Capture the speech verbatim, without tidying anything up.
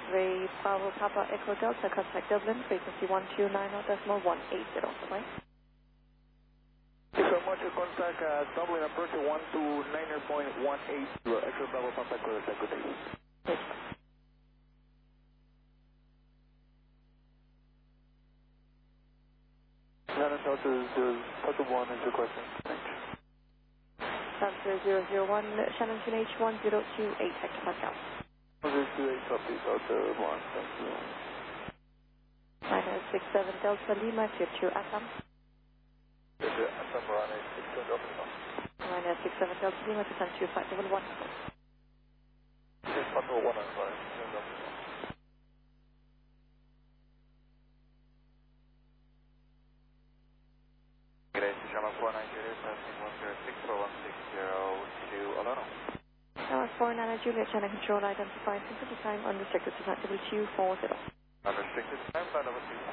X-ray Bravo Papa Echo Delta, contact Dublin, frequency one two nine zero decimal one eight zero. Bye-bye. Thank you so much. Your contact uh, Dublin approach one two nine point one eight zero. X-ray Bravo Papa Echo Delta. Good day. Yes. Shannon Delta zero, Delta one is your question. Thanks. Transfer zero zero one, Shannon Chin H one zero two eight, Hector Pascal. one zero two eight, copy, Delta one, thank you. nine zero six seven Delta Lima, tier two Assam. Tier two Assam, Rana six two Delta one. nine zero six seven Delta Lima, descend to flight level one. Yes, flight level one and five, Delta one. Good day, Sharma four nine zero, testing one zero six four one six zero two, Alano. Tower four nine Juliet, channel control identified, Pacific time unrestricted, descent level two four zero. Unrestricted time, flight level two